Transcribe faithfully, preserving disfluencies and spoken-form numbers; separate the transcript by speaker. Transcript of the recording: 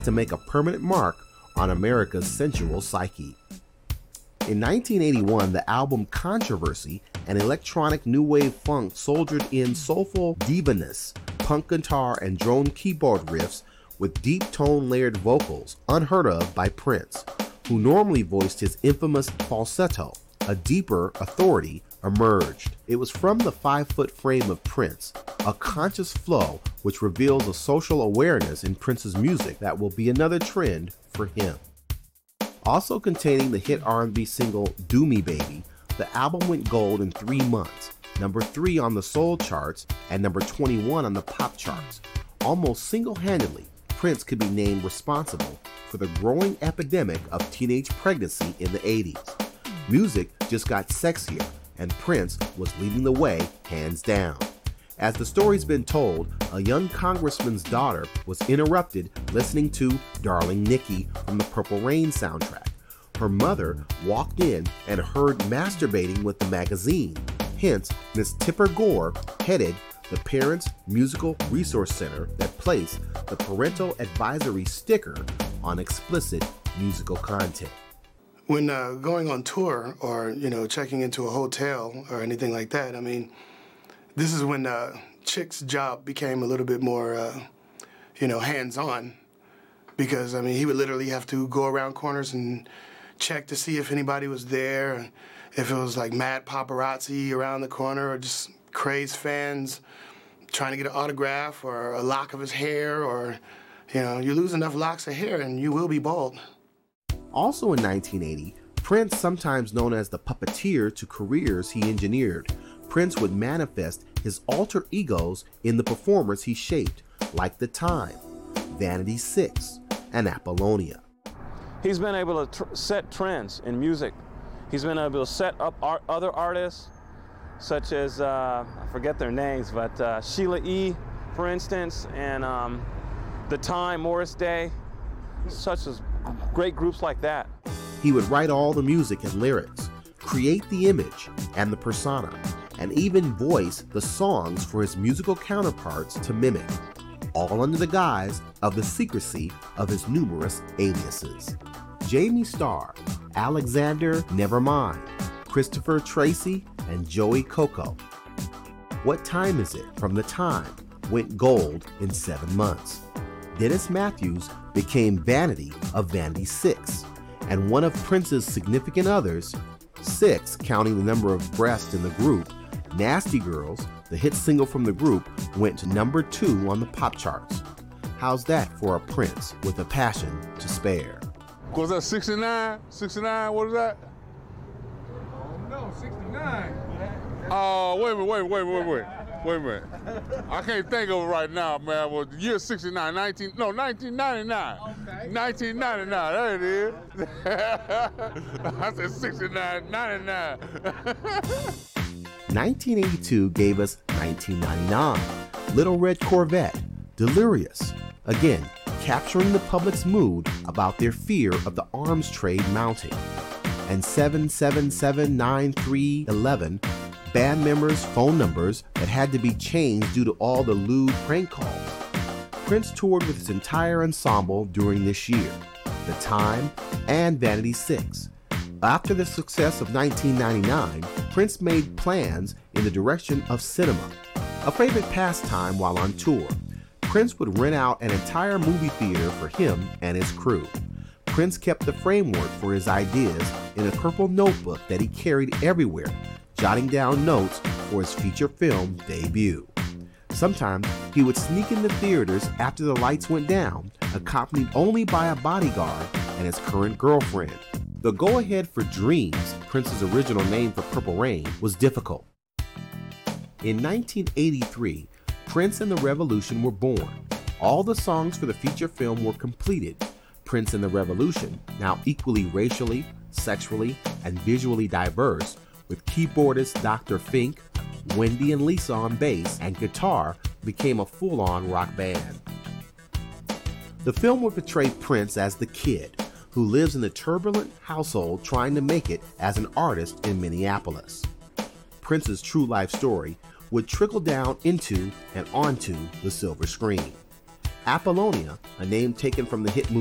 Speaker 1: to make a permanent mark on America's sensual psyche. In nineteen eighty-one, the album Controversy, an electronic new wave funk soldiered in soulful diva-ness, punk guitar and drone keyboard riffs with deep tone layered vocals unheard of by Prince, who normally voiced his infamous falsetto. A deeper authority emerged. It was from the five-foot frame of Prince, a conscious flow which reveals a social awareness in Prince's music that will be another trend for him. Also containing the hit R and B single Do Me Baby, the album went gold in three months, number three on the soul charts and number twenty-one on the pop charts. Almost single-handedly, Prince could be named responsible for the growing epidemic of teenage pregnancy in the eighties. Music just got sexier, and Prince was leading the way hands down. As the story's been told, a young congressman's daughter was interrupted listening to Darling Nikki from the Purple Rain soundtrack. Her mother walked in and heard masturbating with the magazine. Hence, Miss Tipper Gore headed the Parents Musical Resource Center that placed the parental advisory sticker on explicit musical content.
Speaker 2: When uh, going on tour or, you know, checking into a hotel or anything like that, I mean, this is when uh, Chick's job became a little bit more, uh, you know, hands-on. Because, I mean, he would literally have to go around corners and check to see if anybody was there, if it was like mad paparazzi around the corner or just crazed fans trying to get an autograph or a lock of his hair, or, you know, you lose enough locks of hair and you will be bald.
Speaker 1: Also in nineteen eighty, Prince, sometimes known as the puppeteer to careers he engineered, Prince would manifest his alter egos in the performers he shaped, like The Time, Vanity Six, and Apollonia.
Speaker 3: He's been able to tr- set trends in music. He's been able to set up art- other artists, such as, uh, I forget their names, but uh, Sheila E., for instance, and um, The Time, Morris Day, such as great groups like that.
Speaker 1: He would write all the music and lyrics, create the image and the persona, and even voice the songs for his musical counterparts to mimic, all under the guise of the secrecy of his numerous aliases. Jamie Starr, Alexander Nevermind, Christopher Tracy, and Joey Coco. What Time Is It from The Time went gold in seven months. Dennis Matthews became Vanity of Vanity Six, and one of Prince's significant others, Six, counting the number of breasts in the group, Nasty Girls, the hit single from the group, went to number two on the pop charts. How's that for a Prince with a passion to spare?
Speaker 4: Was that sixty-nine? sixty-nine, what is that?
Speaker 5: Oh no, sixty-nine.
Speaker 4: Oh, wait a minute, wait, wait, wait, wait. Wait a minute. I can't think of it right now, man. Well, the year sixty-nine, nineteen, no, nineteen ninety-nine.
Speaker 5: Okay.
Speaker 4: nineteen ninety-nine, there it is. I said sixty-nine, ninety-nine.
Speaker 1: nineteen eighty-two gave us nineteen ninety-nine, Little Red Corvette, Delirious, again, capturing the public's mood about their fear of the arms trade mounting, and seven seven seven nine three one one, band members' phone numbers that had to be changed due to all the lewd prank calls. Prince toured with his entire ensemble during this year, The Time and Vanity Six. After the success of nineteen ninety-nine, Prince made plans in the direction of cinema, a favorite pastime while on tour. Prince would rent out an entire movie theater for him and his crew. Prince kept the framework for his ideas in a purple notebook that he carried everywhere, jotting down notes for his feature film debut. Sometimes he would sneak into theaters after the lights went down, accompanied only by a bodyguard and his current girlfriend. The go-ahead for Dreams, Prince's original name for Purple Rain, was difficult. In nineteen eighty-three, Prince and the Revolution were born. All the songs for the feature film were completed. Prince and the Revolution, now equally racially, sexually, and visually diverse, with keyboardist Doctor Fink, Wendy and Lisa on bass, and guitar, became a full-on rock band. The film would portray Prince as the kid who lives in a turbulent household trying to make it as an artist in Minneapolis. Prince's true life story would trickle down into and onto the silver screen. Apollonia, a name taken from the hit movie